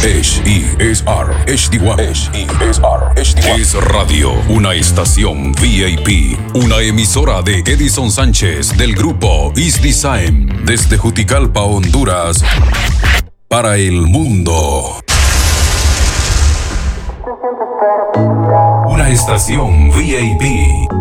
HESR HD1. HESR HD1. Es Radio, una estación VIP, una emisora de Edison Sánchez del grupo East Design, desde Juticalpa, Honduras, para el mundo. Una estación VIP.